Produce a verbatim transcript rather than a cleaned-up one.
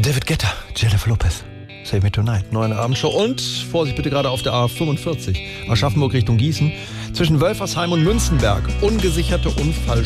David Guetta, Jennifer Lopez. Save Me Tonight, neue Abendshow. Und Vorsicht bitte gerade auf der A fünfundvierzig, Aschaffenburg Richtung Gießen. Zwischen Wölfersheim und Münzenberg. Ungesicherte Unfallspur.